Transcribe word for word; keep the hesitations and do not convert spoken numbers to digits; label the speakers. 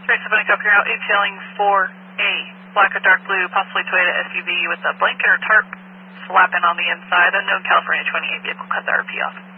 Speaker 1: three seven Copy Route, ETLing for a black or dark blue, possibly Toyota S U V with a blanket or tarp flapping on the inside. Unknown California twenty-eight vehicle cut the R P off.